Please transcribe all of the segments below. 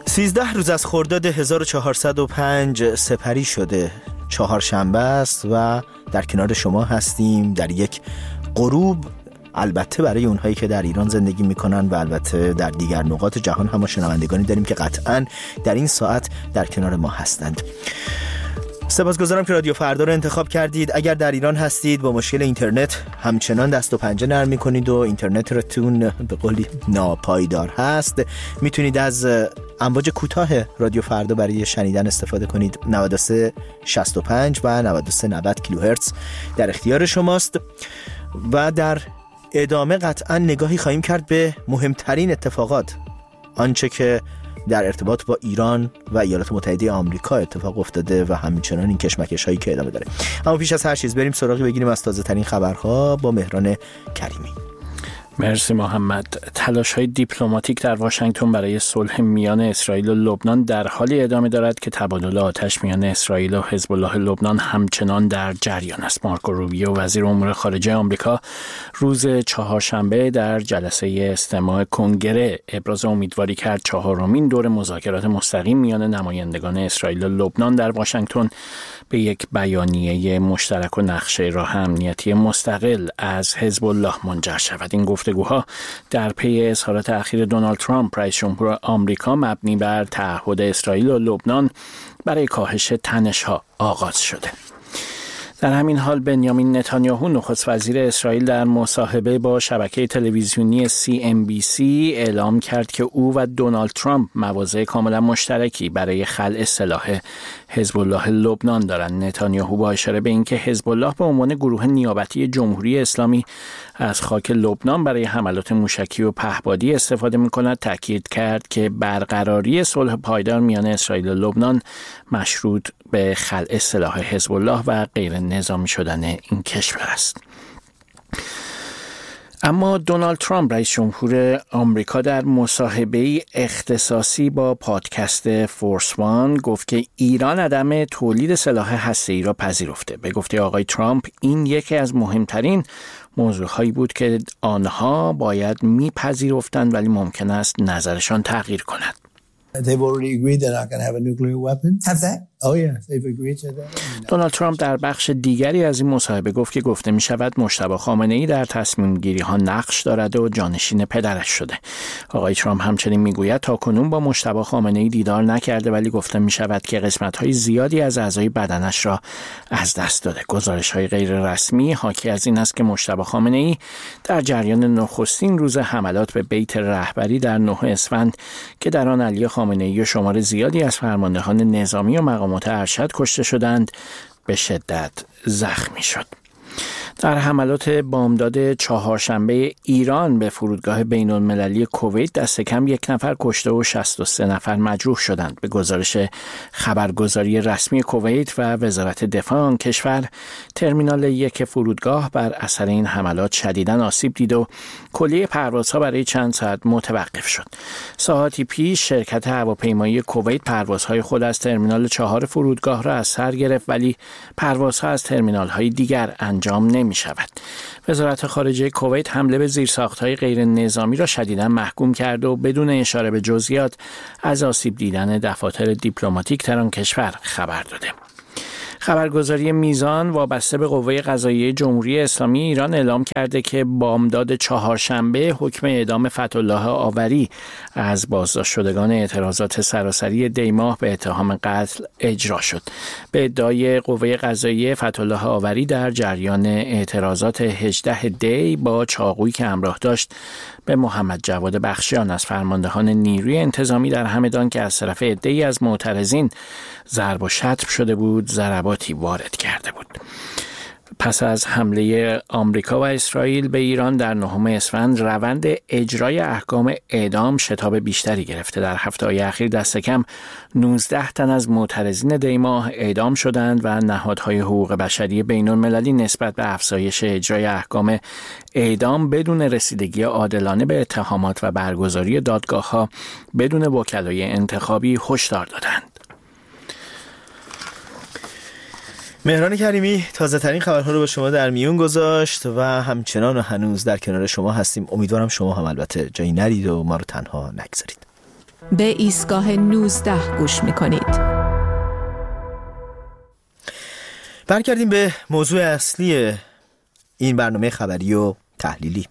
13 روز از خرداد 1405 سپری شده. چهارشنبه است و در کنار شما هستیم در یک غروب، البته برای اونهایی که در ایران زندگی میکنن و البته در دیگر نقاط جهان هم شنوندگانی داریم که قطعاً در این ساعت در کنار ما هستند. سپاسگزارم که رادیو فردا رو انتخاب کردید. اگر در ایران هستید با مشکل اینترنت همچنان دست و پنجه نرم میکنید و اینترنتتون به قولی ناپایدار هست، میتونید از امواج کوتاه رادیو فردا برای شنیدن استفاده کنید. 9365 و 9390 کیلوهرتز در اختیار شماست و در ادامه قطعا نگاهی خواهیم کرد به مهمترین اتفاقات، آنچه که در ارتباط با ایران و ایالات متحده آمریکا اتفاق افتاده و همچنان این کشمکش هایی که ادامه داره. اما پیش از هر چیز بریم سراغی بگیریم از تازه ترین خبرها با مهران کریمی. مرسی محمد. تلاش‌های دیپلماتیک در واشنگتن برای صلح میان اسرائیل و لبنان در حالی ادامه دارد که تبادل آتش میان اسرائیل و حزب الله لبنان همچنان در جریان است. مارکو روبیو وزیر امور خارجه آمریکا روز چهارشنبه در جلسه استماع کنگره ابراز امیدواری کرد چهارمین دور مذاکرات مستقیم میان نمایندگان اسرائیل و لبنان در واشنگتن به یک بیانیه مشترک و نقشه راه امنیتی مستقل از حزب الله منجر شود. این گفتگوها در پی اظهارات اخیر دونالد ترامپ رئیس جمهور آمریکا مبنی بر تعهد اسرائیل و لبنان برای کاهش تنش‌ها آغاز شده. در همین حال بنیامین نتانیاهو نخست وزیر اسرائیل در مصاحبه با شبکه تلویزیونی CNBC اعلام کرد که او و دونالد ترامپ مواضع کاملا مشترکی برای خلع سلاح حزب الله لبنان دارند. نتانیاهو با اشاره به اینکه حزب الله به عنوان گروه نیابتی جمهوری اسلامی از خاک لبنان برای حملات موشکی و پهپادی استفاده می‌کند، تاکید کرد که برقراری صلح پایدار میان اسرائیل و لبنان مشروط به خلع سلاح حزب الله و غیر نظامی شدن این کشور است. اما دونالد ترامپ رئیس جمهور آمریکا در مصاحبه‌ای اختصاصی با پادکست فورس وان گفت که ایران عدم تولید سلاح هسته‌ای را پذیرفته. به گفته آقای ترامپ این یکی از مهمترین موضوعهایی بود که آنها باید میپذیرفتند ولی ممکن است نظرشان تغییر کند. They've already agreed they're not going to have a nuclear weapon. Have they? Oh yeah, they've agreed to that. دونالد ترامپ در بخش دیگری از این مصاحبه گفت که گفته می شود مجتبی خامنه‌ای در تصمیم گیری ها نقش دارد و جانشین پدرش شده. آقای ترامپ همچنین می گوید تا کنون با مجتبی خامنه‌ای دیدار نکرده ولی گفته می شود که قسمت های زیادی از اعضای بدنش را از دست داده. گزارش های غیر رسمی حاکی از این است که مجتبی خامنه‌ای در جریان نخستین روز حملات به بیت رهبری در 9 اسفند که در آن علی خامنه‌ای و شمار زیادی از فرماندهان نظامی و مقامات ارشد کشته شدند به شدت زخمی شد. در حملات بامداد چهارشنبه ایران به فرودگاه بین‌المللی کویت دست کم 1 نفر کشته و 63 نفر مجروح شدند. به گزارش خبرگزاری رسمی کویت و وزارت دفاع آن کشور، ترمینال 1 فرودگاه بر اثر این حملات شدیداً آسیب دید و کلیه پروازها برای چند ساعت متوقف شد. ساعاتی پیش شرکت هواپیمایی کویت پروازهای خود از ترمینال 4 فرودگاه را از سر گرفت ولی پروازها از ترمینال‌های دیگر انجام نمی شود. وزارت خارجه کویت حمله به زیرساخت‌های غیر نظامی را شدیداً محکوم کرد و بدون اشاره به جزئیات از آسیب دیدن دفاتر دیپلماتیک در آن کشور خبر داده. خبرگزاری میزان وابسته به قوه قضاییه جمهوری اسلامی ایران اعلام کرده که بامداد چهارشنبه حکم اعدام فتح‌الله آوری از بازداشت شدگان اعتراضات سراسری دیماه به اتهام قتل اجرا شد. به ادعای قوه قضاییه فتح‌الله آوری در جریان اعتراضات 18 دی با چاقویی که همراه داشت به محمد جواد بخشیان از فرماندهان نیروی انتظامی در همدان که از طرف عده‌ای از معترضین ضرب و شتم شده بود ضرباتی وارد کرده بود. پس از حمله آمریکا و اسرائیل به ایران در 9 اسفند روند اجرای احکام اعدام شتاب بیشتری گرفته. در هفته‌های اخیر دست کم 19 تن از معترضین دیماه اعدام شدند و نهادهای حقوق بشری بین‌المللی نسبت به افزایش اجرای احکام اعدام بدون رسیدگی عادلانه به اتهامات و برگزاری دادگاه‌ها بدون وکلای انتخابی هشدار دادند. مهران کریمی تازه ترین خبرها رو با شما در میون گذاشت و همچنان و هنوز در کنار شما هستیم. امیدوارم شما هم البته جایی نرید و ما رو تنها نگذارید. به ایستگاه 19 گوش می‌کنید. برگردیم به موضوع اصلی این برنامه خبری و تحلیلی.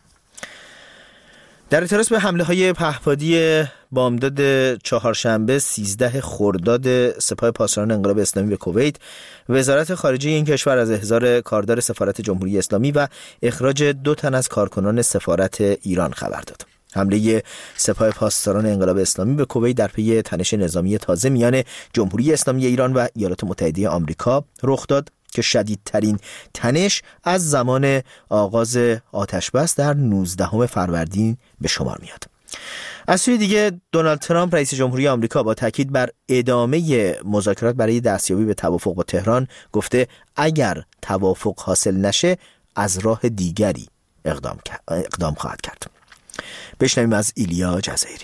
در اعتراض به حمله‌های پهپادی بامداد چهارشنبه 13 خرداد سپاه پاسداران انقلاب اسلامی به کویت، وزارت خارجه این کشور از احضار کاردار سفارت جمهوری اسلامی و اخراج 2 تن از کارکنان سفارت ایران خبر داد. حمله سپاه پاسداران انقلاب اسلامی به کویت در پی تنش نظامی تازه میان جمهوری اسلامی ایران و ایالات متحده آمریکا رخ داد که شدیدترین تنش از زمان آغاز آتش‌بس در 19 فروردین به شمار میاد. از سوی دیگه دونالد ترامپ رئیس جمهوری آمریکا با تاکید بر ادامه مذاکرات برای دستیابی به توافق با تهران گفته اگر توافق حاصل نشه از راه دیگری اقدام خواهد کرد. بشنویم از ایلیا جزایری.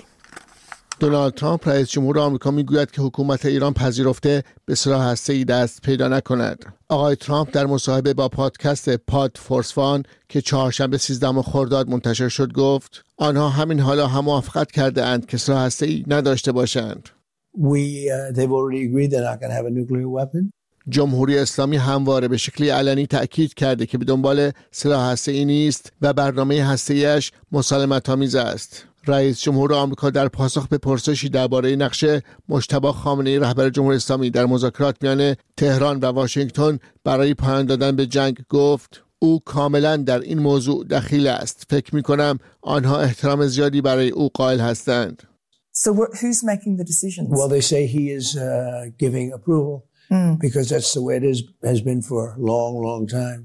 دونالد ترامپ رئیس جمهور آمریکا میگوید که حکومت ایران پذیرفته به سلاح هسته‌ای دست پیدا نکند. آقای ترامپ در مصاحبه با پادکست پاد فورس وان که چهارشنبه 13 خرداد منتشر شد گفت آنها همین حالا هم موافقت کرده اند که سلاح هسته‌ای نداشته باشند. They've already agreed they're not going to have a nuclear weapon. جمهوری اسلامی همواره به شکلی علنی تأکید کرده که به دنبال سلاح هسته‌ای نیست و برنامه هسته‌ایش مسالمت‌آمیز است. رئیس جمهور آمریکا در پاسخ به پرسشی درباره نقش مجتبی خامنه‌ای رهبر جمهوری اسلامی در مذاکرات میان تهران و واشنگتن برای پایان دادن به جنگ گفت او کاملا در این موضوع دخیل است. فکر می‌کنم آنها احترام زیادی برای او قائل هستند. So who's making the decisions? Well, they say he is giving approval because that's the way it has been for a long time.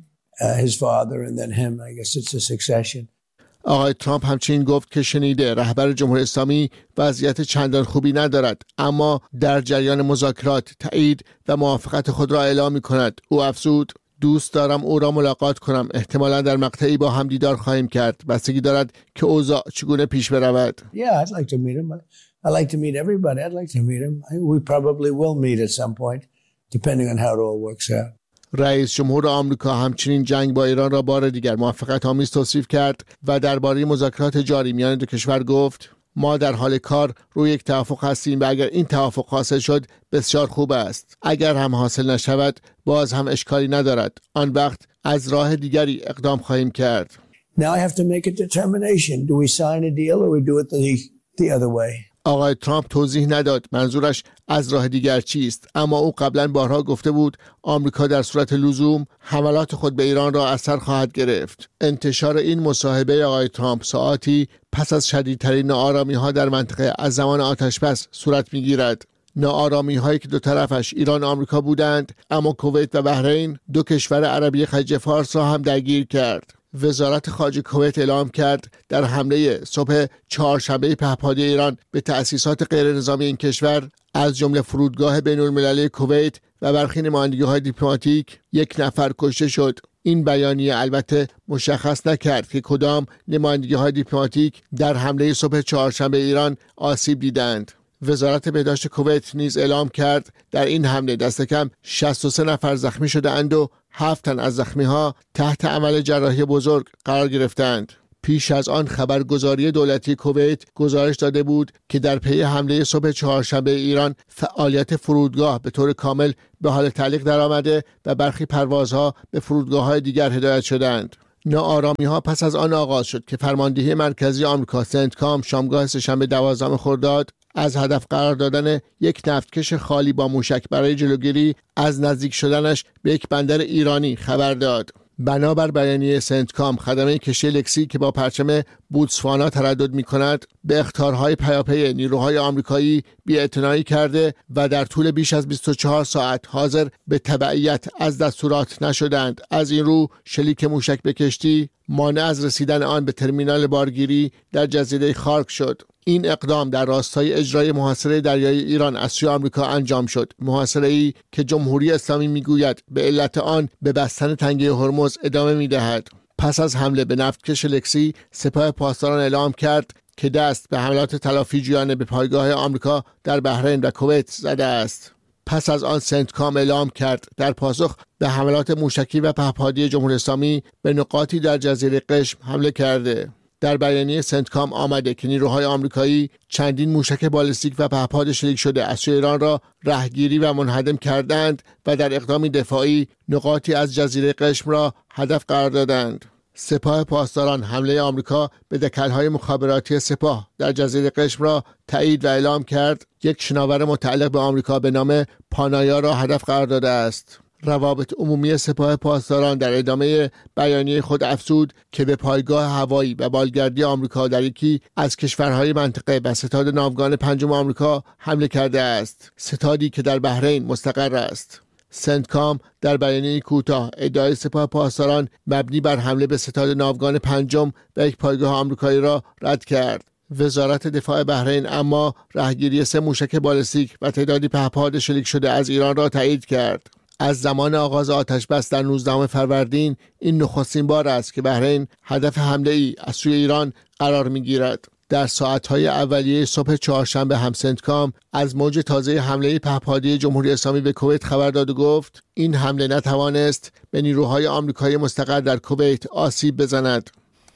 His father and then him, I guess it's a succession. آقای ترامپ همچنین گفت که شنیده رهبر جمهوری اسلامی وضعیت چندان خوبی ندارد اما در جریان مذاکرات تایید و موافقت خود را اعلام می‌کند. او افزود دوست دارم او را ملاقات کنم. احتمالاً در مقطعی با هم دیدار خواهیم کرد. بستگی دارد که اوضاع چگونه پیش برود. Yeah, I'd like to meet him. I'd like to meet everybody. I'd like to meet him. We probably will meet at some point depending on how it all works out. رئیس جمهور آمریکا همچنین جنگ با ایران را بار دیگر موافقت آمیز توصیف کرد و درباره مذاکرات جاری میان دو کشور گفت ما در حال کار روی یک توافق هستیم و اگر این توافق حاصل شد بسیار خوب است. اگر هم حاصل نشود باز هم اشکالی ندارد. آن وقت از راه دیگری اقدام خواهیم کرد. Now I have to make a determination. Do we sign a deal or we do it the other way? آقای ترامپ توضیح نداد منظورش از راه دیگر چیست، اما او قبلا بارها گفته بود آمریکا در صورت لزوم حملات خود به ایران را از سر خواهد گرفت. انتشار این مصاحبه آقای ترامپ ساعاتی پس از شدیدترین ناآرامی‌ها در منطقه از زمان آتش‌بس صورت می‌گیرد. ناآرامی‌هایی که دو طرفش ایران و آمریکا بودند، اما کویت و بحرین دو کشور عربی خلیج فارس را هم درگیر کرد. وزارت خارجه کویت اعلام کرد در حمله صبح چهارشنبه پهپادی ایران به تأسیسات غیر نظامی این کشور از جمله فرودگاه بین‌المللی کویت و برخی نمایندگی‌های دیپلماتیک 1 نفر کشته شد. این بیانیه البته مشخص نکرد که کدام نمایندگی‌های دیپلماتیک در حمله صبح چهارشنبه ایران آسیب دیدند. وزارت بهداشت کویت نیز اعلام کرد در این حمله دست کم 63 نفر زخمی شده اند و 7 تن از زخمی‌ها تحت عمل جراحی بزرگ قرار گرفتند. پیش از آن خبرگزاری دولتی کویت گزارش داده بود که در پی حمله صبح چهارشنبه ایران فعالیت فرودگاه به طور کامل به حال تعلیق درآمده و برخی پروازها به فرودگاه‌های دیگر هدایت شدند. ناآرامی‌ها پس از آن آغاز شد که فرماندهی مرکزی آمریکا سنتکام شامگاه سه‌شنبه 12 خرداد از هدف قرار دادن یک نفتکش خالی با موشک برای جلوگیری از نزدیک شدنش به یک بندر ایرانی خبر داد. بنابر بیانیه سنتکام خدمه کشتی لکسی که با پرچم بوتسوانا تردد می‌کند به اخطارهای پیاپی نیروهای آمریکایی بی‌اعتنایی کرده و در طول بیش از 24 ساعت حاضر به تبعیت از دستورات نشدند. از این رو شلیک موشک به کشتی مانع از رسیدن آن به ترمینال بارگیری در جزیره خارک شد. این اقدام در راستای اجرای محاصره دریایی ایران از سوی آمریکا انجام شد. محاصره‌ای که جمهوری اسلامی میگوید به علت آن به بستن تنگه هرمز ادامه میدهد. پس از حمله به نفتکش لکسی سپاه پاسداران اعلام کرد که دست به حملات تلافیجویانه به پایگاه آمریکا در بحرین و کویت زده است. پس از آن سنتکام اعلام کرد در پاسخ به حملات موشکی و پهپادی جمهوری اسلامی به نقاطی در جزیره قشم حمله کرده. در بیانیه سنتکام آمده که نیروهای آمریکایی چندین موشک بالستیک و پهپاد شلیک شده از سوی ایران را رهگیری و منهدم کردند و در اقدامی دفاعی نقاطی از جزیره قشم را هدف قرار دادند. سپاه پاسداران حمله آمریکا به دکل‌های مخابراتی سپاه در جزیره قشم را تایید و اعلام کرد. یک شناور متعلق به آمریکا به نام پانایا را هدف قرار داده است. روابط عمومی سپاه پاسداران در ادامه بیانیه خود افزود که به پایگاه هوایی و بالگردی آمریکا در یکی از کشورهای منطقه و ستاد ناوگان پنجم آمریکا حمله کرده است، ستادی که در بحرین مستقر است. سنتکام در بیانیه کوتاه ادعای سپاه پاسداران مبنی بر حمله به ستاد ناوگان پنجم و یک پایگاه آمریکایی را رد کرد. وزارت دفاع بحرین اما رهگیری 3 موشک بالستیک و تعدادی پهپاد شلیک شده از ایران را تایید کرد. از زمان آغاز آتش‌بس در 19 فروردین این نخستین بار است که بحرین هدف حمله‌ای از سوی ایران قرار می‌گیرد. در ساعت‌های اولیه صبح چهارشنبه هم سنتکام از موج تازه حمله پهپادی جمهوری اسلامی به کویت خبر داد و گفت این حمله نتوانست به نیروهای آمریکایی مستقر در کویت آسیب بزند.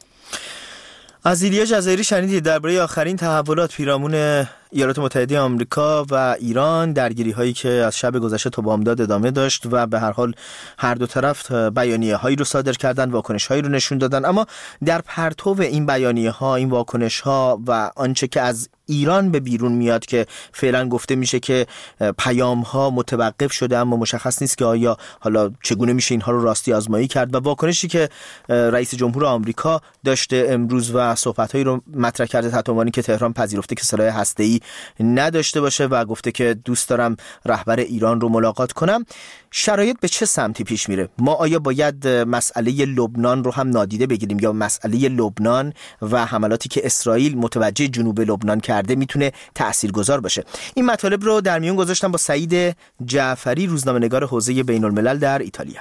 از ایلیا جزایری شنیدید درباره آخرین تحولات پیرامون ایالات متحده آمریکا و ایران، درگیری هایی که از شب گذشته تا بامداد ادامه داشت و به هر حال هر دو طرف بیانیه هایی رو صادر کردن، واکنش هایی رو نشون دادن. اما در پرتو این بیانیه ها، این واکنش ها و آنچه که از ایران به بیرون میاد که فعلا گفته میشه که پیام ها متوقف شده، اما مشخص نیست که آیا حالا چگونه میشه اینها رو راستی آزمایی کرد، و واکنشی که رئیس جمهور آمریکا داشته امروز و صحبت هایی رو مطرح کرده تحت عنوانی که تهران پذیرفته که سلاح هسته‌ای نداشته باشه و گفته که دوست دارم رهبر ایران رو ملاقات کنم. شرایط به چه سمتی پیش میره؟ ما آیا باید مسئله لبنان رو هم نادیده بگیریم یا مسئله لبنان و حملاتی که اسرائیل متوجه جنوب لبنان کرده میتونه تاثیرگذار باشه؟ این مطالب رو در میون گذاشتم با سعید جعفری، روزنامه‌نگار حوزه بین‌الملل در ایتالیا.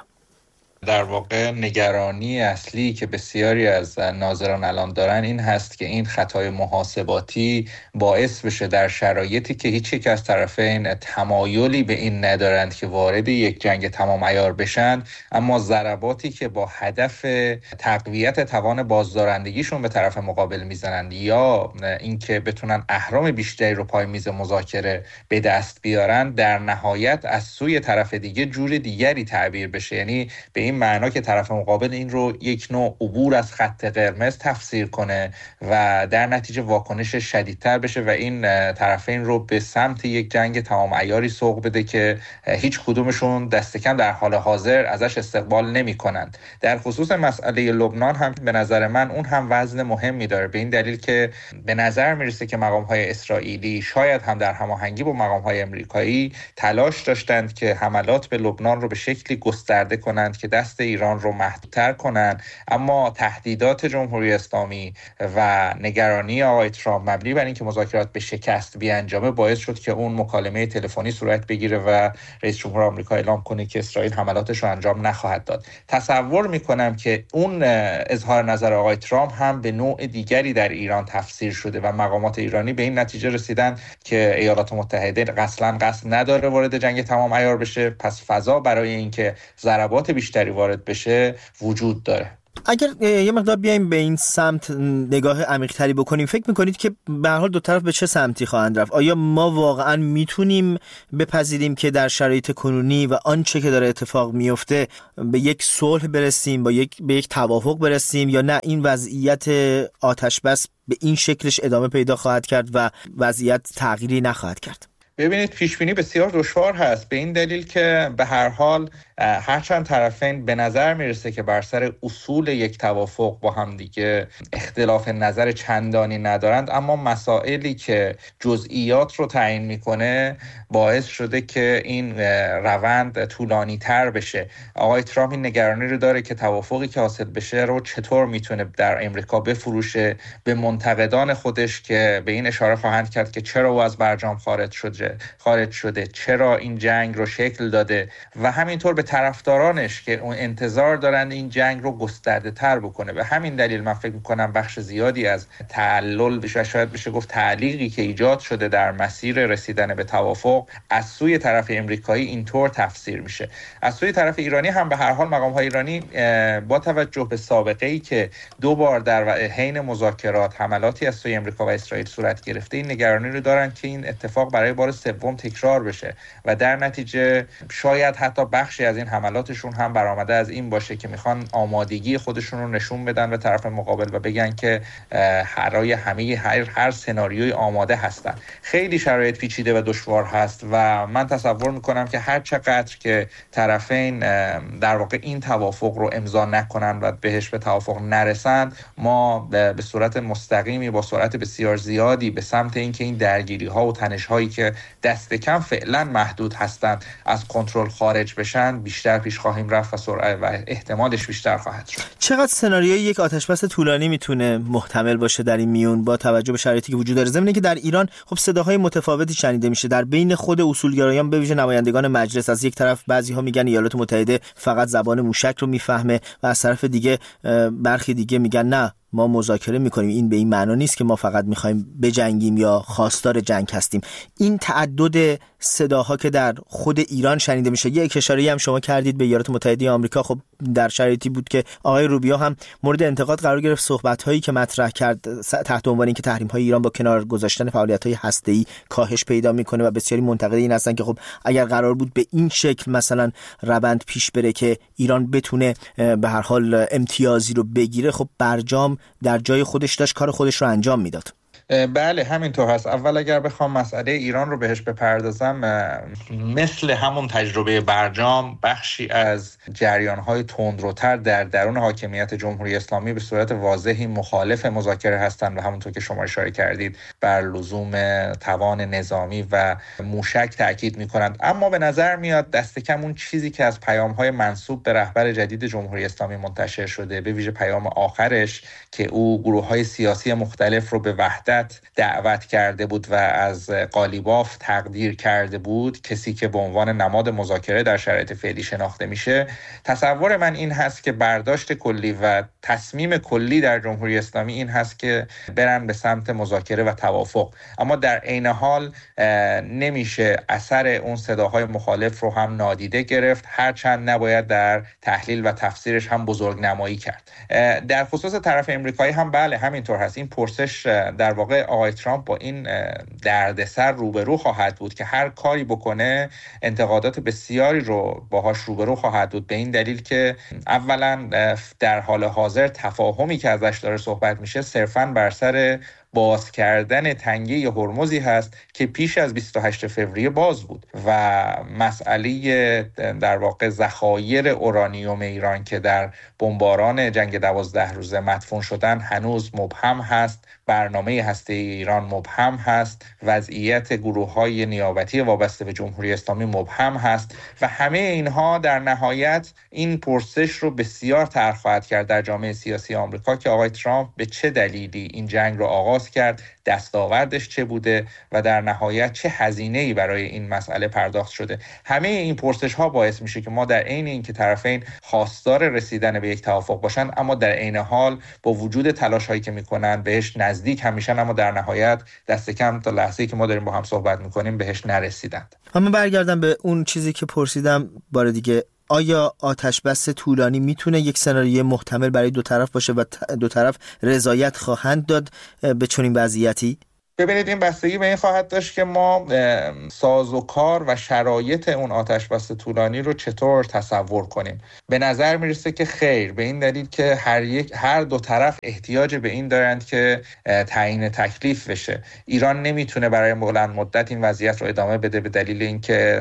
در واقع نگرانی اصلی که بسیاری از ناظران الان دارن این هست که این خطای محاسباتی باعث بشه در شرایطی که هیچ یک از طرفین تمایلی به این ندارند که وارد یک جنگ تمام عیار بشن، اما ضرباتی که با هدف تقویت توان بازدارندگیشون به طرف مقابل میزنند یا اینکه بتونن اهرم بیشتری رو پای میز مذاکره به دست بیارن، در نهایت از سوی طرف دیگه جور دیگری تعبیر بشه. یعنی به این معنا که طرف مقابل این رو یک نوع عبور از خط قرمز تفسیر کنه و در نتیجه واکنش شدیدتر بشه و این طرفین رو به سمت یک جنگ تمام عیاری سوق بده که هیچ کدومشون دست کم در حال حاضر ازش استقبال نمی کنند. در خصوص مسئله لبنان هم به نظر من اون هم وزن مهمی داره، به این دلیل که به نظر میرسه که مقام‌های اسرائیلی شاید هم در هماهنگی با مقام‌های امریکایی تلاش داشتند که حملات به لبنان رو به شکلی گسترده کنند که دست ایران رو محدودتر کنن، اما تهدیدات جمهوری اسلامی و نگرانی آقای ترامپ مبنی بر اینکه مذاکرات به شکست بیانجامه باعث شد که اون مکالمه تلفنی صورت بگیره و رئیس جمهور آمریکا اعلام کنه که اسرائیل حملاتش رو انجام نخواهد داد. تصور میکنم که اون اظهار نظر آقای ترامپ هم به نوع دیگری در ایران تفسیر شده و مقامات ایرانی به این نتیجه رسیدن که ایالات متحده اصلا قصد نداره وارد جنگ تمام عیار بشه، پس فضا برای اینکه ضربات بیشتری وارد بشه وجود داره. اگر یه مقدار بیایم به این سمت نگاه عمیق‌تری بکنیم، فکر می‌کنید که به هر حال دو طرف به چه سمتی خواهند رفت؟ آیا ما واقعاً میتونیم بپذیریم که در شرایط کنونی و آنچه که داره اتفاق میفته به یک صلح برسیم، به یک توافق برسیم، یا نه این وضعیت آتش بس به این شکلش ادامه پیدا خواهد کرد و وضعیت تغییری نخواهد کرد؟ ببینید، پیشبینی بسیار دشوار هست به این دلیل که به هر حال هرچند طرفین به نظر میرسه که بر سر اصول یک توافق با هم دیگه اختلاف نظر چندانی ندارند، اما مسائلی که جزئیات رو تعیین میکنه باعث شده که این روند طولانی تر بشه. آقای ترامپ این نگرانی رو داره که توافقی که حاصل بشه رو چطور میتونه در امریکا بفروشه به منتقدان خودش که به این اشاره خواهند کرد که چرا او از برجام خارج شد، خارج شده، چرا این جنگ رو شکل داده و همینطور به طرفدارانش که اون انتظار دارن این جنگ رو گسترده تر بکنه. به همین دلیل من فکر میکنم بخش زیادی از تعلل و شاید بشه گفت تعلیقی که ایجاد شده در مسیر رسیدن به توافق از سوی طرف امریکایی اینطور تفسیر میشه. از سوی طرف ایرانی هم به هر حال مقام‌های ایرانی با توجه به سابقه‌ای که 2 بار در حین مذاکرات حملاتی از سوی امریکا و اسرائیل صورت گرفته، این نگرانی رو دارن که این اتفاق برای بار سوم تکرار بشه و در نتیجه شاید حتی بخشی از این حملاتشون هم برآمده از این باشه که میخوان آمادگی خودشون رو نشون بدن به طرف مقابل و بگن که برای هر سناریوی آماده هستن. خیلی شرایط پیچیده و دشوار هست و من تصور میکنم که هر چقدر که طرفین در واقع این توافق رو امضا نکنن و بهش به توافق نرسند، ما به صورت مستقیمی با سرعت بسیار زیادی به سمت اینکه این درگیری ها و تنش هایی که دست کم فعلا محدود هستند از کنترل خارج بشن بیشتر پیش خواهیم رفت و احتمالش بیشتر خواهد شد. چقدر سناریوی یک آتشبس طولانی میتونه محتمل باشه در این میون با توجه به شرایطی که وجود داره؟ ضمن که در ایران خب صداهای متفاوتی شنیده میشه در بین خود اصولگرایان، به ویژه نمایندگان مجلس. از یک طرف بعضی‌ها میگن ایالات متحده فقط زبان موشک رو میفهمه و از طرف دیگه برخی دیگه میگن نه، ما مذاکره میکنیم، این به این معنا نیست که ما فقط میخوایم بجنگیم یا خواستار جنگ هستیم. این تعدد صداها که در خود ایران شنیده میشه، یک اشاره‌ای هم شما کردید به ایالات متحده آمریکا، خب در شرایطی بود که آقای روبیو هم مورد انتقاد قرار گرفت، صحبت‌هایی که مطرح کرد تحت عنوان اینکه تحریم‌های ایران با کنار گذاشتن فعالیت‌های هسته‌ای کاهش پیدا میکنه و بسیاری منتقد این هستن که خب اگر قرار بود به این شکل مثلا روند پیش بره که ایران بتونه به هر حال امتیازی رو بگیره، خب برجام در جای خودش داشت کار خودش رو انجام میداد. بله همینطور هست. اول اگر بخوام مسئله ایران رو بهش بپردازم، مثل همون تجربه برجام بخشی از جریان‌های تندروتر در درون حاکمیت جمهوری اسلامی به صورت واضحی مخالف مذاکره هستند و همونطور که شما اشاره کردید بر لزوم توان نظامی و موشک تاکید می‌کنند. اما به نظر میاد دست کم اون چیزی که از پیام‌های منسوب به رهبر جدید جمهوری اسلامی منتشر شده، به ویژه پیام آخرش که او گروه‌های سیاسی مختلف رو به وحدت دعوت کرده بود و از قالیباف تقدیر کرده بود، کسی که به عنوان نماد مذاکره در شرایط فعلی شناخته میشه، تصور من این هست که برداشت کلی و تصمیم کلی در جمهوری اسلامی این هست که برن به سمت مذاکره و توافق. اما در عین حال نمیشه اثر اون صداهای مخالف رو هم نادیده گرفت، هرچند نباید در تحلیل و تفسیرش هم بزرگ نمایی کرد. در خصوص طرف امریکایی هم بله همینطور هست. این پرسش در واقع آقای ترامپ با این دردسر روبرو خواهد بود که هر کاری بکنه انتقادات بسیاری رو باهاش روبرو خواهد بود، به این دلیل که اولا در حال حاضر تفاهمی که ازش داره صحبت میشه صرفاً بر سر باز کردن تنگه هرمزی هست که پیش از 28 فوریه باز بود و مسئله در واقع ذخایر اورانیوم ایران که در بمباران جنگ 12 روزه مدفون شدن هنوز مبهم هست، برنامه هسته‌ای ایران مبهم هست، وضعیت گروه‌های نیابتی وابسته به جمهوری اسلامی مبهم هست و همه اینها در نهایت این پرسش رو بسیار طرح خواهد کرد در جامعه سیاسی آمریکا که آقای ترامپ به چه دلیلی این جنگ رو آغاز کرد، دستاوردش چه بوده و در نهایت چه هزینه‌ای برای این مسئله پرداخت شده. همه این پرسش‌ها باعث میشه که ما در عین اینکه طرفین خواستار رسیدن به یک توافق باشن، اما در عین حال با وجود تلاش‌هایی که میکنن بهش نزدیک هم میشن، اما در نهایت دست کم تا لحظه‌ای که ما داریم با هم صحبت میکنیم بهش نرسیدند. اما برگردم به اون چیزی که پرسیدم بار دیگه، آیا آتشبس طولانی میتونه یک سناریوی محتمل برای دو طرف باشه و دو طرف رضایت خواهند داد به چنین وضعیتی؟ ببینید این بستگی به این خواهد داشت که ما سازوکار و شرایط اون آتشبس طولانی رو چطور تصور کنیم. به نظر میرسه که خیر، به این دلیل که هر دو طرف احتیاج به این دارند که تعیین تکلیف بشه. ایران نمیتونه برای بلند مدت این وضعیت رو ادامه بده به دلیل اینکه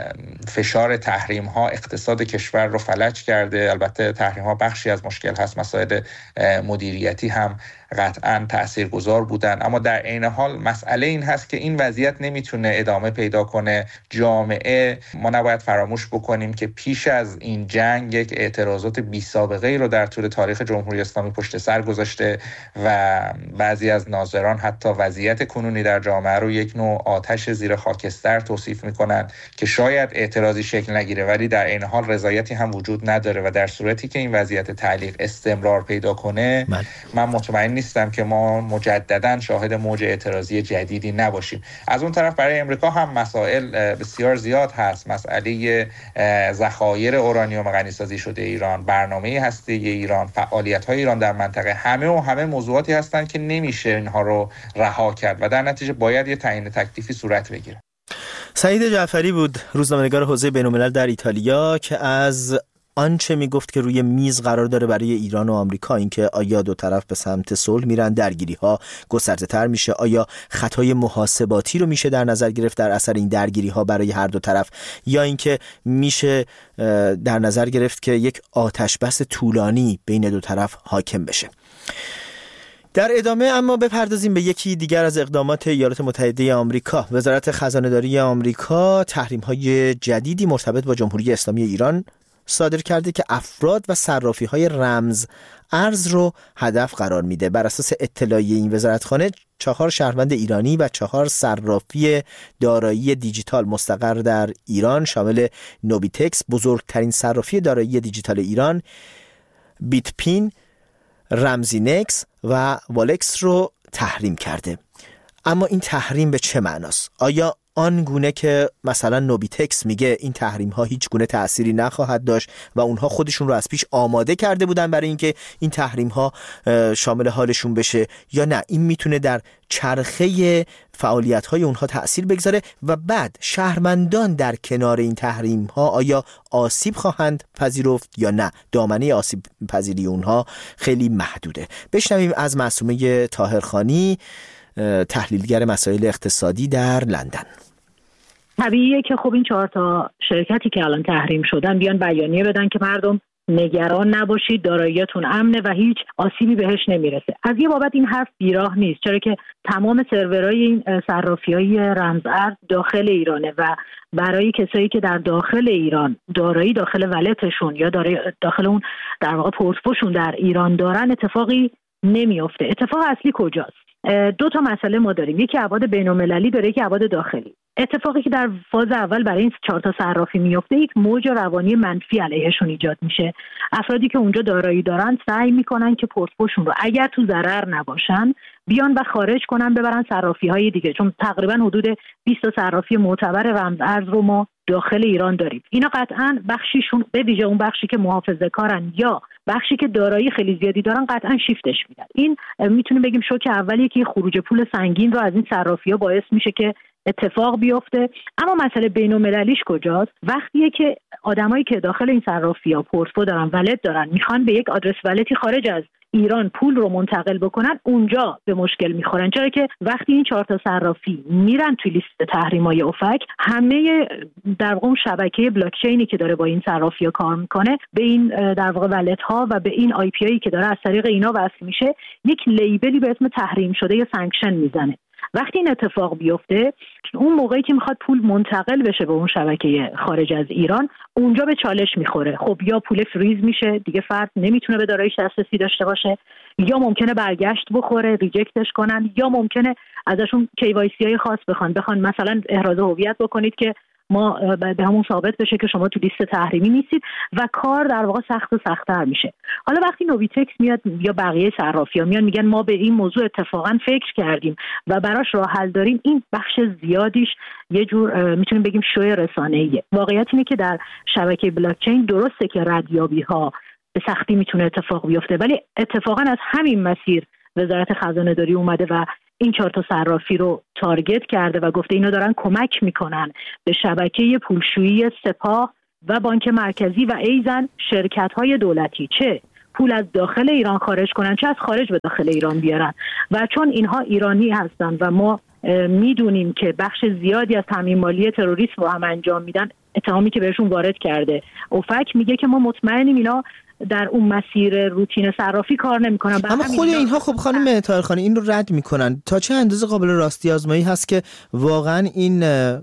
فشار تحریم ها اقتصاد کشور رو فلج کرده. البته تحریم ها بخشی از مشکل هست، مسائل مدیریتی هم قطعاً تاثیرگذار بودن. اما در عین حال مسئله این هست که این وضعیت نمیتونه ادامه پیدا کنه. جامعه، ما نباید فراموش بکنیم که پیش از این جنگ یک اعتراضات بی سابقه ای رو در طول تاریخ جمهوری اسلامی پشت سر گذاشته و بعضی از ناظران حتی وضعیت کنونی در جامعه رو یک نوع آتش زیر خاکستر توصیف میکنن که شاید اعتراضی شکل نگیره ولی در عین حال رضایتی هم وجود نداره و در صورتی که این وضعیت تعلیق استمرار پیدا کنه من مطمئن نیستم که ما مجددا شاهد موج اعتراضی جدیدی نباشیم. از اون طرف برای امریکا هم مسائل بسیار زیاد هست. مسئله ذخایر اورانیوم غنیسازی شده ایران، برنامه هسته‌ای ایران، فعالیت‌های ایران در منطقه، همه موضوعاتی هستند که نمیشه اینها رو رها کرد و در نتیجه باید یه تعیین تکلیفی صورت بگیره. سعید جعفری بود، روزنامه‌نگار حوزه بین‌الملل در ایتالیا، که از آنچه میگفت که روی میز قرار داره برای ایران و آمریکا، اینکه آیا دو طرف به سمت صلح میرن، درگیری‌ها گسترده‌تر میشه، آیا خطای محاسباتی رو میشه در نظر گرفت در اثر این درگیری‌ها برای هر دو طرف، یا اینکه میشه در نظر گرفت که یک آتش بس طولانی بین دو طرف حاکم بشه. در ادامه اما بپردازیم به یکی دیگر از اقدامات ایالات متحده آمریکا. وزارت خزانه‌داری آمریکا تحریم‌های جدیدی مرتبط با جمهوری اسلامی ایران صادر کرده که افراد و صرافی‌های رمز ارز رو هدف قرار میده. بر اساس اطلاعیه این وزارتخانه 4 شهروند ایرانی و 4 صرافی دارایی دیجیتال مستقر در ایران شامل نوبیتکس، بزرگترین صرافی دارایی دیجیتال ایران، بیتپین، رمزینکس و والکس رو تحریم کرده. اما این تحریم به چه معناست؟ آیا آن گونه که مثلا نوبیتکس میگه این تحریم ها هیچ گونه تأثیری نخواهد داشت و اونها خودشون رو از پیش آماده کرده بودن برای اینکه این تحریم ها شامل حالشون بشه، یا نه این میتونه در چرخه فعالیت های اونها تأثیر بگذاره و بعد شهروندان در کنار این تحریم ها آیا آسیب خواهند پذیرفت یا نه؟ دامنه آسیب پذیری اونها خیلی محدوده. بشنویم از معصومه طاهرخانی، تحلیلگر مسائل اقتصادی در لندن. طبیعیه که خب این 4 شرکتی که الان تحریم شدن بیان بیانیه بدن که مردم نگران نباشید، داراییتون امنه و هیچ آسیبی بهش نمیرسه. از یه بابت این حرف بیراه نیست، چرا که تمام سرورهای این صرافی‌های رمز ارز داخل ایرانه و برای کسایی که در داخل ایران دارایی داخل ولتشون یا داخل اون در واقع پورتفوشون در ایران دارن اتفاقی نمیفته. اتفاق اصلی کجاست؟ 2 مسئله ما داریم، یکی ابعاد بین‌المللی داره، یکی ابعاد داخلی. اتفاقی که در فاز اول برای این 4 صرافی میفته، یک موج روانی منفی علیهشون ایجاد میشه. افرادی که اونجا دارایی دارن سعی میکنن که پورتفوشون رو اگر تو ضرر نباشن بیان و خارج کنن ببرن صرافی‌های دیگه، چون تقریبا حدود 20 صرافی معتبر رمز ارز رو ما داخل ایران داریم. اینا قطعاً بخشیشون به ویژه اون بخشی که محافظه‌کارن یا بخشی که دارایی خیلی زیادی دارن قطعاً شیفتش میدن. این میتونیم بگیم شوک اولیه که خروج پول سنگین رو از این صرافی‌ها باعث میشه که اتفاق بیفته. اما مسئله بین‌المللیش کجاست؟ وقتیه که آدمایی که داخل این صرافی‌ها پورتفو دارن، ولت دارن، میخوان به یک آدرس ولتی خارج از ایران پول رو منتقل بکنن، اونجا به مشکل میخورن، چرا که وقتی این 4 صرافی میرن توی لیست تحریم‌های اوفک، همه در واقع شبکه بلاک چینی که داره با این صرافی‌ها کار میکنه به این در واقع ولت ها و به این آی پی آی که داره از طریق اینا وصل میشه یک لیبلی به اسم تحریم شده یا سانکشن میزنه. وقتی این اتفاق بیفته، اون موقعی که میخواد پول منتقل بشه به اون شبکه خارج از ایران، اونجا به چالش میخوره. خب یا پول فریز میشه، دیگه فرد نمیتونه به داراییش دسترسی داشته باشه، یا ممکنه برگشت بخوره، ریجکتش کنن، یا ممکنه ازشون KYC های خاص بخوان مثلا احراز هویت بکنید که ما به همون ثابت بشه که شما تو لیست تحریمی نیستید و کار در واقع سخت و سخت‌تر میشه. حالا وقتی نوبیتکس میاد یا بقیه صرافی‌ها میان میگن ما به این موضوع اتفاقا فکر کردیم و براش راه حل داریم، این بخش زیادیش یه جور میتونیم بگیم شوی رسانه‌ایه. واقعیت اینه که در شبکه بلاک چین درسته که ردیابی‌ها به سختی میتونه اتفاق بیفته، ولی اتفاقا از همین مسیر وزارت خزانه‌داری اومده و این 4 صرافی رو تارگت کرده و گفته اینا دارن کمک میکنن به شبکه پولشویی سپاه و بانک مرکزی و ایزن شرکت‌های دولتی، چه پول از داخل ایران خارج کنن چه از خارج به داخل ایران بیارن. و چون اینها ایرانی هستن و ما میدونیم که بخش زیادی از تامین مالی تروریسم رو هم انجام میدن، اتهامی که بهشون وارد کرده اوفک میگه که ما مطمئنیم اینا در اون مسیر روتین صرافی کار نمیکنن. اما خود اینها خب خانم طاهرخانی این رو رد میکنن. تا چه اندازه قابل راستی آزمایی هست که واقعا این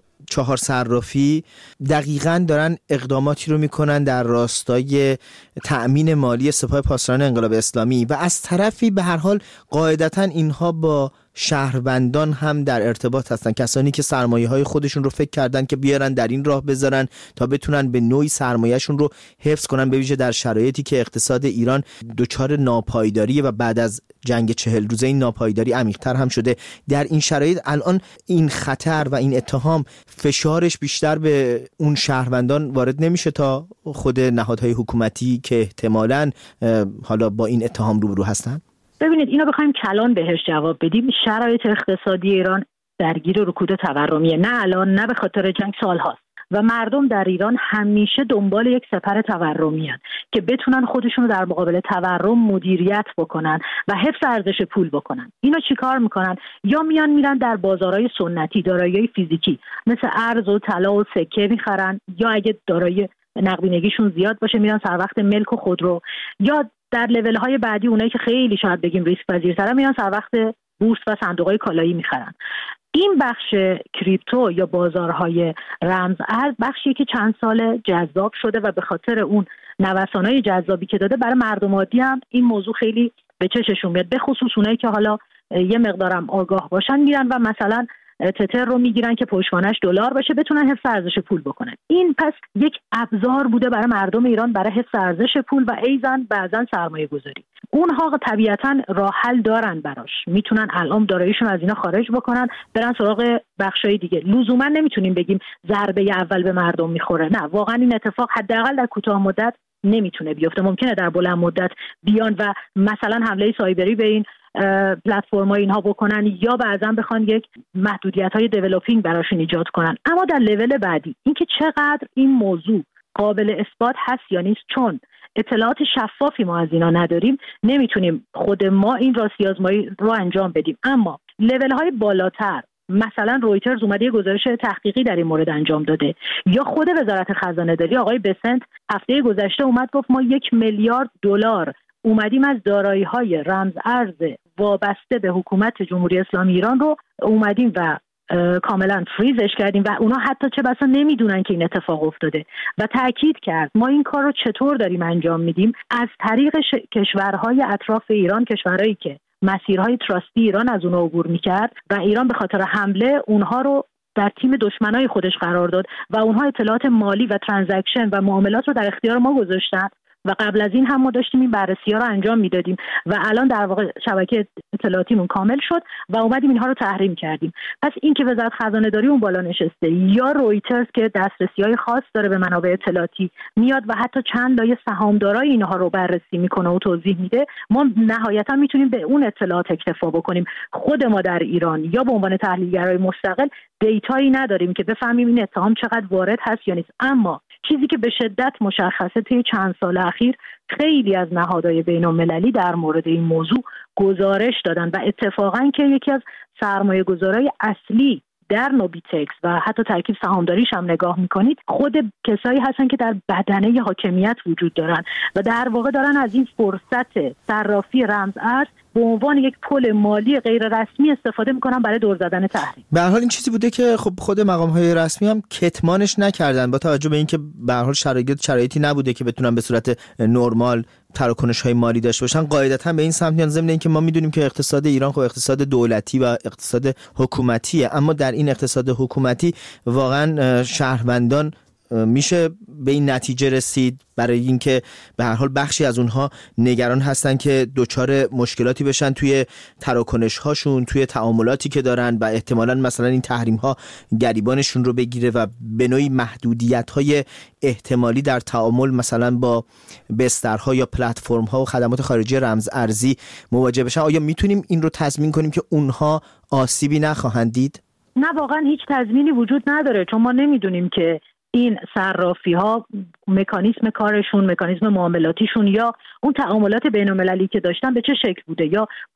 4 صرافی دقیقاً دارن اقداماتی رو میکنن در راستای تأمین مالی سپاه پاسداران انقلاب اسلامی و از طرفی به هر حال قاعدتاً اینها با شهروندان هم در ارتباط هستن، کسانی که سرمایه‌های خودشون رو فکر کردن که بیارن در این راه بذارن تا بتونن به نوعی سرمایه‌شون رو حفظ کنن، به ویژه در شرایطی که اقتصاد ایران دچار ناپایداریه و بعد از جنگ 40 روزه این ناپایداری عمیق‌تر هم شده. در این شرایط الان این خطر و این اتهام فشارش بیشتر به اون شهروندان وارد نمیشه تا خود نهادهای حکومتی که احتمالاً حالا با این اتهام روبرو هستن؟ ببینید اینو بخوایم کلان بهش جواب بدیم، شرایط اقتصادی ایران درگیر رکود تورمیه، نه الان نه به خاطر جنگ، سالهاست و مردم در ایران همیشه دنبال یک سپر تورمی هستند که بتونن خودشون رو در مقابل تورم مدیریت بکنن و حفظ ارزش پول بکنن. اینا چیکار میکنن؟ یا میرن در بازارهای سنتی دارایی‌های فیزیکی مثل ارز و طلا و سکه میخرن، یا اگه دارایی نقدینگیشون زیاد باشه میرن سر وقت ملک و خودرو، یا در لول های بعدی اونایی که خیلی شاید بگیم ریسک پذیرترن میرن سر وقت بورس و صندوق‌های کالایی میخرن. این بخش کریپتو یا بازارهای رمز ارز بخشی که چند سال جذاب شده و به خاطر اون نوسانای جذابی که داده برای مردم عادی هم این موضوع خیلی به چششون میاد، به خصوص اونایی که حالا یه مقدارم آگاه باشن میرن و مثلا تتر رو میگیرن که پشتوانش دلار باشه بتونن حفظ ارزش پول بکنن. این پس یک ابزار بوده برای مردم ایران برای حفظ ارزش پول و ایزن بعضن سرمایه گذاری. اونها طبیعتاً راه حل دارن براش، میتونن الان داراییشون از اینا خارج بکنن برن سراغ بخشای دیگه. لزوما نمیتونیم بگیم ضربه اول به مردم میخوره، نه، واقعا این اتفاق حداقل در کوتاه مدت نمیتونه بیفته. ممکنه در بلند مدت بیان و مثلا حمله سایبری به این پلتفرم‌ها اینها بکنن یا بعضا بخوان یک محدودیت‌های دیولپینگ براشون ایجاد کنن. اما در لول بعدی اینکه چقدر این موضوع قابل اثبات هست یا نیست، چون اطلاعات شفافی ما از اینا نداریم، نمیتونیم خود ما این راستی آزمایی رو انجام بدیم. اما لول‌های بالاتر، مثلا رویترز اومده یه گزارش تحقیقی در این مورد انجام داده، یا خود وزارت خزانه داری آقای بسنت هفته گذشته اومد گفت ما 1 میلیارد دلار اومدیم از دارایی‌های رمز ارز وابسته به حکومت جمهوری اسلامی ایران رو اومدیم و کاملا فریزش کردیم و اونا حتی چه بسا نمیدونن که این اتفاق افتاده و تأکید کرد ما این کار رو چطور داریم انجام میدیم، از طریق کشورهای اطراف ایران، کشورهایی که مسیرهای تراستی ایران از اونها عبور میکرد و ایران به خاطر حمله اونها رو در تیم دشمنای خودش قرار داد و اونها اطلاعات مالی و ترانزکشن و معاملات رو در اختیار ما گذاشتن و قبل از این هم ما داشتیم این بررسی‌ها رو انجام میدادیم و الان در واقع شبکه اطلاعاتیمون کامل شد و اومدیم اینها رو تحریم کردیم. پس این که وزارت خزانه داری اون بالا نشسته یا رویترز که دسترسی‌های خاص داره به منابع اطلاعاتی میاد و حتی چند لایه سهامدارای اینها رو بررسی میکنه و توضیح میده، ما نهایتا میتونیم به اون اطلاعات اکتفا بکنیم. خود ما در ایران یا به عنوان تحلیلگرای مستقل دیتایی نداریم که بفهمیم این اتهام چقدر وارد هست یا نیست. اما چیزی که به شدت مشخصه طی چند سال اخیر خیلی از نهادهای بین‌المللی در مورد این موضوع گزارش دادن و اتفاقاً که یکی از سرمایه‌گذارای اصلی در نوبیتکس و حتی ترکیب سهامداریش هم نگاه میکنید خود کسایی هستن که در بدنه حاکمیت وجود دارن و در واقع دارن از این فرصت صرافی رمز ارز به عنوان یک پل مالی غیر رسمی استفاده میکنن برای دور زدن تحریم. به هر حال این چیزی بوده که خب خود مقام‌های رسمی هم کتمانش نکردن با توجه به اینکه به هر حال شرایطی نبوده که بتونن به صورت نرمال تراکنش‌های مالی داشته باشن. قاعدتاً به این سمت میان، ضمن اینکه ما میدونیم که اقتصاد ایران خب اقتصاد دولتی و اقتصاد حکومتیه، اما در این اقتصاد حکومتی واقعاً شهروندان میشه به این نتیجه رسید برای اینکه به هر حال بخشی از اونها نگران هستن که دچار مشکلاتی بشن توی تراکنش هاشون، توی تعاملاتی که دارن و احتمالاً مثلا این تحریم ها گریبانشون رو بگیره و به نوعی محدودیت های احتمالی در تعامل مثلا با بسترها یا پلتفرم ها و خدمات خارجی رمز ارزی مواجه بشن. آیا میتونیم این رو تضمین کنیم که اونها آسیبی نخواهند دید؟ نه، واقعا هیچ تضمینی وجود نداره، چون ما نمیدونیم که این صرافی ها مکانیزم کارشون، مکانیزم معاملاتیشون یا اون تعاملات بین‌المللی که داشتن به چه شکل بوده، یا